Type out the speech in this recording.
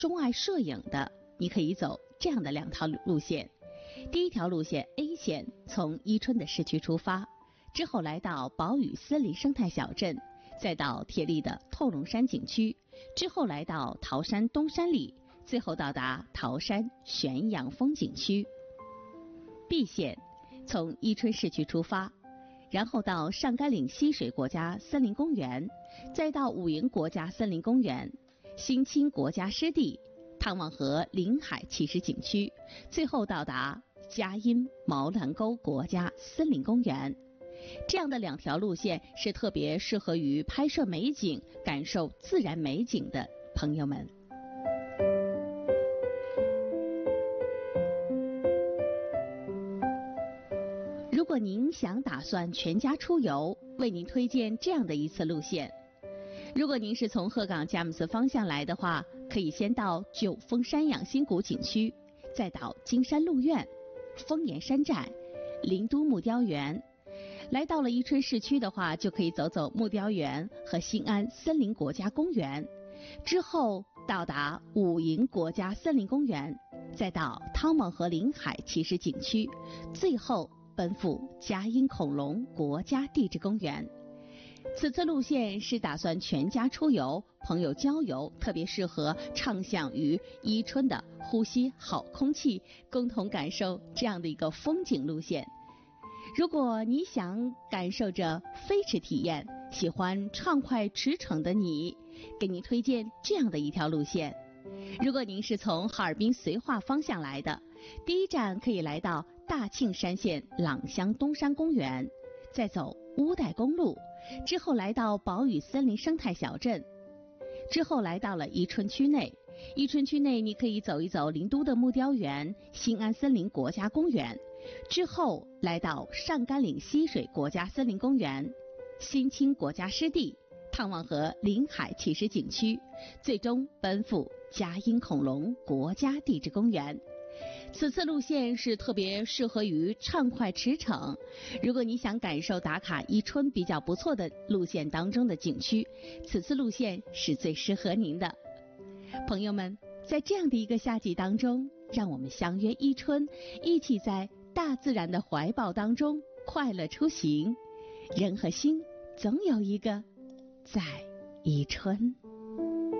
钟爱摄影的，你可以走这样的2条路线。第一条路线 A 线，从伊春的市区出发，之后来到宝屿森林生态小镇，再到铁力的透龙山景区，之后来到桃山东山里，最后到达桃山玄阳风景区。B 线，从伊春市区出发，然后到上甘岭溪水国家森林公园，再到武营国家森林公园、新青国家湿地、汤旺河临海骑士景区，最后到达佳音毛兰沟国家森林公园。这样的2条路线是特别适合于拍摄美景、感受自然美景的朋友们。如果您想打算全家出游，为您推荐这样的一次路线。如果您是从鹤岗佳木斯方向来的话，可以先到九峰山养心谷景区，再到金山鹿苑、丰岩山寨、灵都木雕园。来到了伊春市区的话，就可以走走木雕园和新安森林国家公园，之后到达武营国家森林公园，再到汤旺河临海骑士景区，最后奔赴佳音恐龙国家地质公园。此次路线是打算全家出游、朋友郊游，特别适合畅享于伊春的呼吸好空气，共同感受这样的一个风景路线。如果你想感受着飞驰体验，喜欢畅快驰骋的你，给您推荐这样的一条路线。如果您是从哈尔滨绥化方向来的，第一站可以来到大庆山县朗乡东山公园，再走乌代公路，之后来到宝屿森林生态小镇，之后来到了伊春区内。伊春区内你可以走一走灵都的木雕园、新安森林国家公园，之后来到上甘岭溪水国家森林公园、新青国家湿地、汤旺河临海骑士景区，最终奔赴佳音恐龙国家地质公园。此次路线是特别适合于畅快驰骋，如果你想感受打卡伊春比较不错的路线当中的景区，此次路线是最适合您的。朋友们，在这样的一个夏季当中，让我们相约伊春，一起在大自然的怀抱当中快乐出行。人和心总有一个在伊春。